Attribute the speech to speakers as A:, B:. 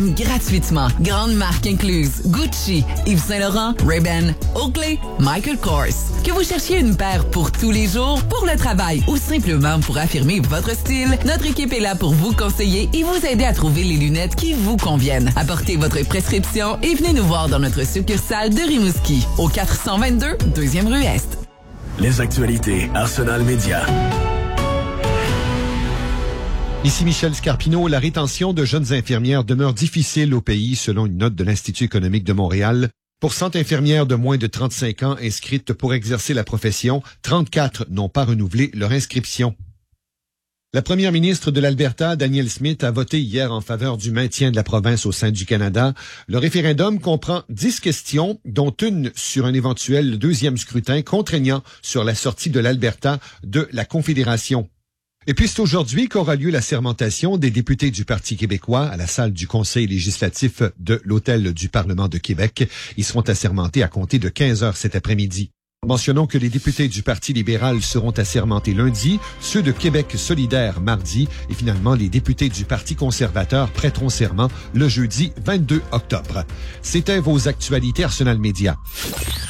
A: gratuitement. Grandes marques incluses Gucci, Yves Saint-Laurent, Ray-Ban, Oakley, Michael Kors. Que vous cherchiez une paire pour tous les jours, pour le travail ou simplement pour affirmer votre style, notre équipe est là pour vous conseiller et vous aider à trouver les lunettes qui vous conviennent. Apportez votre prescription et venez nous voir dans notre succursale de Rimouski, au 422 2e rue Est.
B: Les actualités Arsenal Média.
C: Ici Michel Scarpino. La rétention de jeunes infirmières demeure difficile au pays, selon une note de l'Institut économique de Montréal. Pour 100 infirmières de moins de 35 ans inscrites pour exercer la profession, 34 n'ont pas renouvelé leur inscription. La première ministre de l'Alberta, Danielle Smith, a voté hier en faveur du maintien de la province au sein du Canada. Le référendum comprend 10 questions, dont une sur un éventuel deuxième scrutin contraignant sur la sortie de l'Alberta de la Confédération. Et puis c'est aujourd'hui qu'aura lieu la sermentation des députés du Parti québécois à la salle du Conseil législatif de l'Hôtel du Parlement de Québec. Ils seront assermentés à compter de 15 heures cet après-midi. Mentionnons que les députés du Parti libéral seront assermentés lundi, ceux de Québec solidaire mardi et finalement les députés du Parti conservateur prêteront serment le jeudi 22 octobre. C'était vos actualités Arsenal Média.